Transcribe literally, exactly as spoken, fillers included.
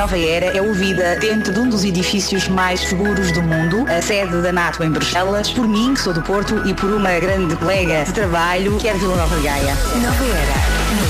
Nova Era é ouvida dentro de um dos edifícios mais seguros do mundo, a sede da NATO em Bruxelas, por mim, que sou do Porto, e por uma grande colega de trabalho, que é de Vila Nova de Gaia. Nova Era.